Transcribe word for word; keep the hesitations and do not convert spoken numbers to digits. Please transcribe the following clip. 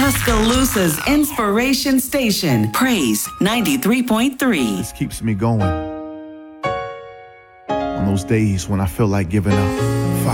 Tuscaloosa's inspiration station, Praise ninety-three point three. This keeps me going on those days when I feel like giving up.